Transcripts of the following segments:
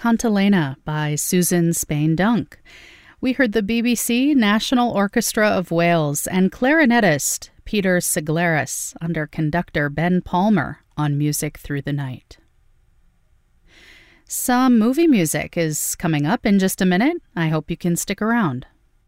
Cantilena by Susan Spain Dunk. We heard the BBC National Orchestra of Wales and clarinetist Peter Siglaris under conductor Ben Palmer on Music Through the Night. Some movie music is coming up in just a minute. I hope you can stick around.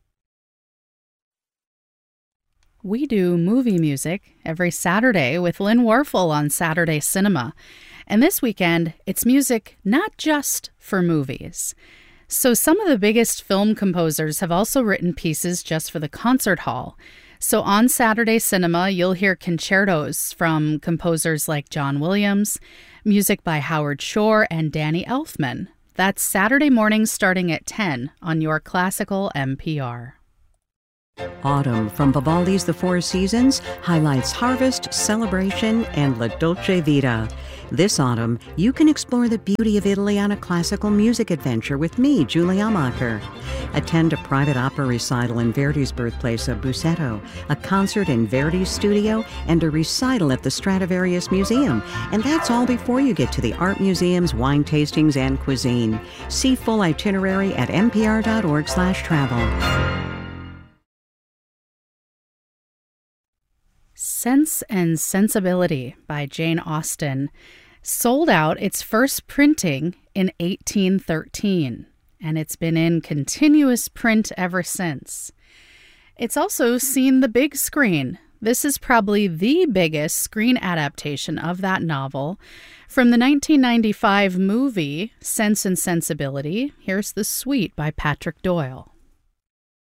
We do movie music every Saturday with Lynn Warfel on Saturday Cinema. And this weekend, it's music not just for movies. So some of the biggest film composers have also written pieces just for the concert hall. So on Saturday Cinema, you'll hear concertos from composers like John Williams, music by Howard Shore and Danny Elfman. That's Saturday morning starting at 10 on your classical NPR. Autumn from Vivaldi's The Four Seasons highlights harvest, celebration, and La Dolce Vita. This autumn, you can explore the beauty of Italy on a classical music adventure with me, Julie Amacher. Attend a private opera recital in Verdi's birthplace of Busseto, a concert in Verdi's studio, and a recital at the Stradivarius Museum. And that's all before you get to the art museums, wine tastings, and cuisine. See full itinerary at npr.org/travel. Sense and Sensibility by Jane Austen sold out its first printing in 1813, and it's been in continuous print ever since. It's also seen the big screen. This is probably the biggest screen adaptation of that novel. From the 1995 movie Sense and Sensibility, here's The Suite by Patrick Doyle.